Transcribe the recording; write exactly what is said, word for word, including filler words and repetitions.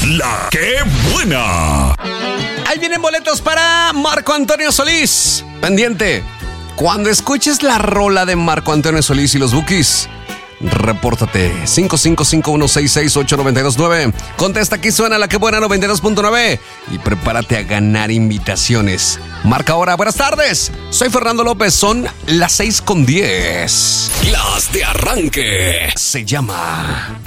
La que buena. Ahí vienen boletos para Marco Antonio Solís. Pendiente. Cuando escuches la rola de Marco Antonio Solís y los Bukis, repórtate cinco cinco cinco uno seis seis ocho nueve dos nueve. Contesta, aquí suena La que buena noventa y dos punto nueve y prepárate a ganar invitaciones. Marca ahora. Buenas tardes. Soy Fernando López. Son las seis con diez. Las de arranque. Se llama